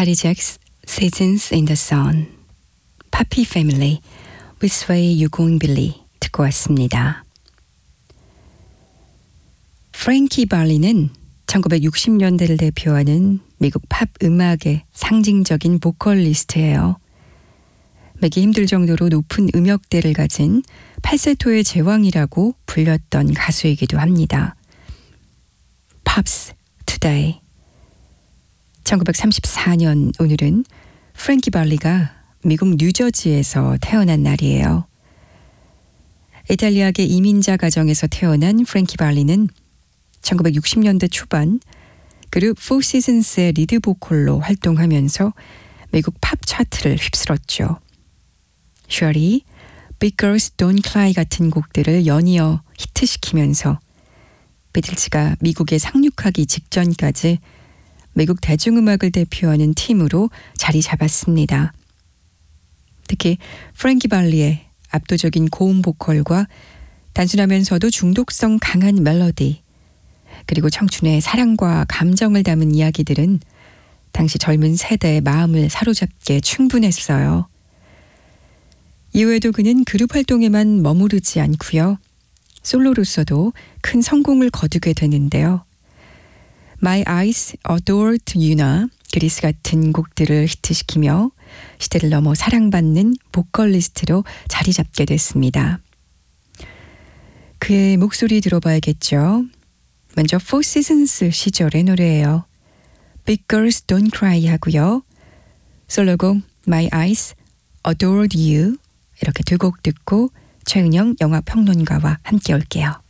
Charlie Jack's Seasons in the Sun, Papi Family, Which Way You Going Billy 듣고 왔습니다. 프랭키 발리는 1960년대를 대표하는 미국 팝 음악의 상징적인 보컬리스트예요. 매기 힘들 정도로 높은 음역대를 가진 팔세토의 제왕이라고 불렸던 가수이기도 합니다. Pops Today. 1934년 오늘은 프랭키 발리가 미국 뉴저지에서 태어난 날이에요. 이탈리아계 이민자 가정에서 태어난 프랭키 발리는 1960년대 초반 그룹 Four Seasons의 리드 보컬로 활동하면서 미국 팝 차트를 휩쓸었죠. Surely, Big Girls Don't Cry 같은 곡들을 연이어 히트시키면서 비틀즈가 미국에 상륙하기 직전까지 미국 대중음악을 대표하는 팀으로 자리 잡았습니다. 특히 프랭키 발리의 압도적인 고음 보컬과 단순하면서도 중독성 강한 멜로디, 그리고 청춘의 사랑과 감정을 담은 이야기들은 당시 젊은 세대의 마음을 사로잡기에 충분했어요. 이후에도 그는 그룹 활동에만 머무르지 않고요. 솔로로서도 큰 성공을 거두게 되는데요. My Eyes Adored You나 그리스 같은 곡들을 히트시키며 시대를 넘어 사랑받는 보컬리스트로 자리 잡게 됐습니다. 그의 목소리 들어봐야겠죠. 먼저 Four Seasons 시절의 노래예요. Big Girls Don't Cry 하고요. 솔로곡 My Eyes Adored You 이렇게 두 곡 듣고 최은영 영화평론가와 함께 올게요.